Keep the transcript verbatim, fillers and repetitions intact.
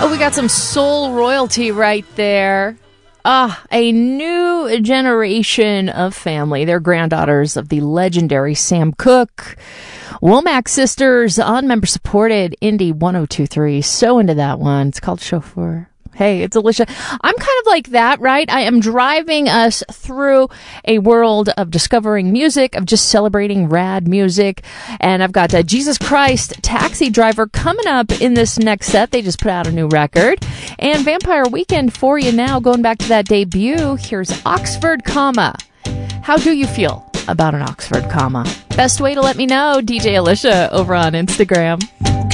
Oh, we got some soul royalty right there. Ah, a new generation of family. They're granddaughters of the legendary Sam Cooke. Womack Sisters on member-supported Indie one oh two point three. So into that one. It's called Chauffeur. Hey, it's Alicia. I'm kind of like that, right? I am driving us through a world of discovering music, of just celebrating rad music. And I've got uh, Jesus Christ Taxi Driver coming up in this next set. They just put out a new record. And Vampire Weekend for you now, going back to that debut. Here's Oxford Comma. How do you feel about an Oxford comma? Best way to let me know, D J Alicia over on Instagram.